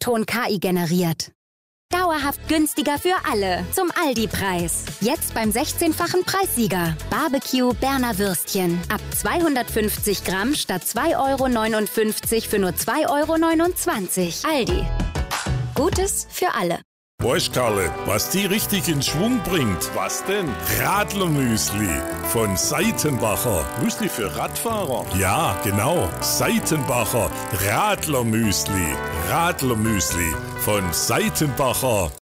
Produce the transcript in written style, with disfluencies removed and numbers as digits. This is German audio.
Ton KI generiert. Dauerhaft günstiger für alle. Zum Aldi-Preis. Jetzt beim 16-fachen Preissieger. Barbecue Berner Würstchen. Ab 250 Gramm statt 2,59 € für nur 2,29 €. Aldi. Gutes für alle. Weißt, Karle, was die richtig in Schwung bringt? Was denn? Radlermüsli von Seitenbacher. Müsli für Radfahrer? Ja, genau. Seitenbacher Radlermüsli. Radlermüsli von Seitenbacher.